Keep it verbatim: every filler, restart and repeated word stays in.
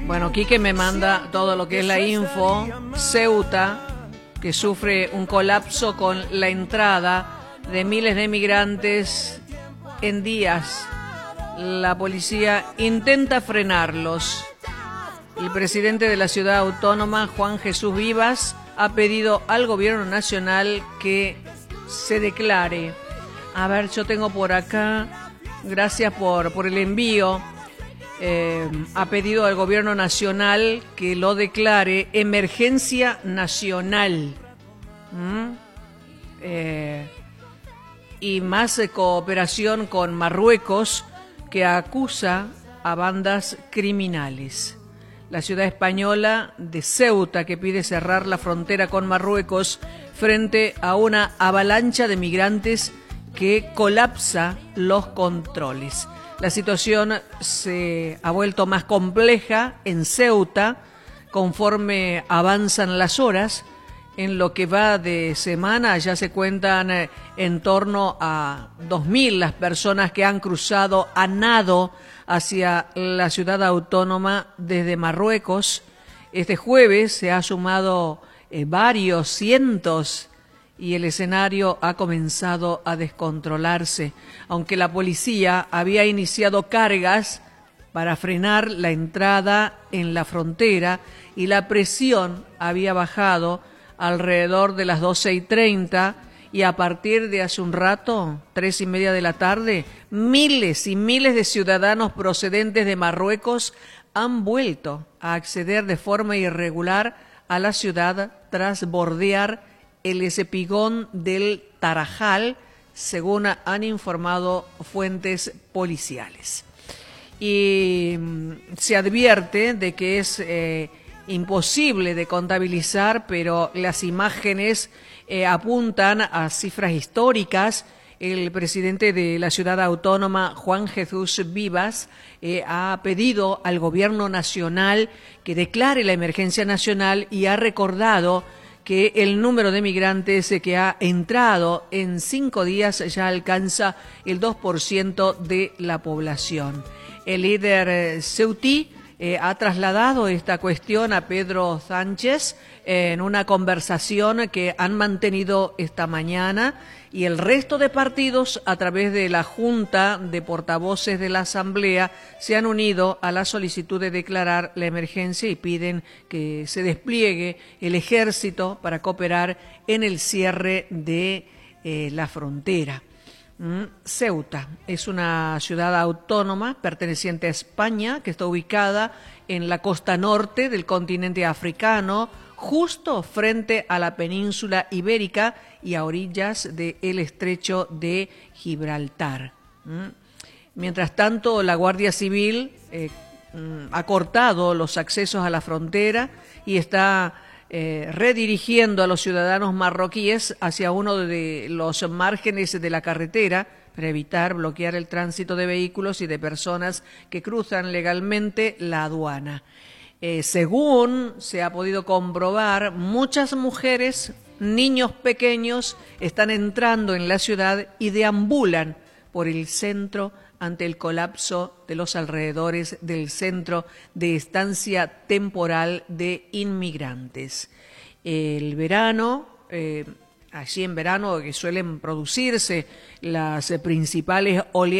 Bueno, Quique me manda todo lo que es la info. Ceuta, que sufre un colapso con la entrada de miles de migrantes en días. La policía intenta frenarlos. El presidente de la ciudad autónoma, Juan Jesús Vivas, ha pedido al gobierno nacional que se declare. A ver, yo tengo por acá, gracias por, por el envío, eh, ha pedido al gobierno nacional que lo declare emergencia nacional. ¿Mm? Eh, y más eh, cooperación con Marruecos, que acusa a bandas criminales. La ciudad española de Ceuta, que pide cerrar la frontera con Marruecos frente a una avalancha de migrantes que colapsa los controles. La situación se ha vuelto más compleja en Ceuta conforme avanzan las horas. En lo que va de semana ya se cuentan eh, en torno a dos mil las personas que han cruzado a nado hacia la ciudad autónoma desde Marruecos. Este jueves se ha sumado eh, varios cientos y el escenario ha comenzado a descontrolarse, aunque la policía había iniciado cargas para frenar la entrada en la frontera y la presión había bajado alrededor de las doce y treinta, y a partir de hace un rato, tres y media de la tarde, miles y miles de ciudadanos procedentes de Marruecos han vuelto a acceder de forma irregular a la ciudad tras bordear el espigón del Tarajal, según han informado fuentes policiales. Y se advierte de que es eh, imposible de contabilizar, pero las imágenes eh, apuntan a cifras históricas. El presidente de la ciudad autónoma, Juan Jesús Vivas, eh, ha pedido al gobierno nacional que declare la emergencia nacional y ha recordado que el número de migrantes que ha entrado en cinco días ya alcanza el dos por ciento de la población. El líder eh, ceutí Eh, ha trasladado esta cuestión a Pedro Sánchez eh, en una conversación que han mantenido esta mañana, y el resto de partidos, a través de la Junta de Portavoces de la Asamblea, se han unido a la solicitud de declarar la emergencia y piden que se despliegue el ejército para cooperar en el cierre de eh, la frontera. Ceuta es una ciudad autónoma perteneciente a España, que está ubicada en la costa norte del continente africano, justo frente a la península ibérica y a orillas del estrecho de Gibraltar. Mientras tanto, la Guardia Civil eh, ha cortado los accesos a la frontera y está Eh, redirigiendo a los ciudadanos marroquíes hacia uno de los márgenes de la carretera para evitar bloquear el tránsito de vehículos y de personas que cruzan legalmente la aduana. Eh, según se ha podido comprobar, muchas mujeres, niños pequeños están entrando en la ciudad y deambulan por el centro ante el colapso de los alrededores del centro de estancia temporal de inmigrantes. El verano, eh, allí en verano que suelen producirse las principales oleadas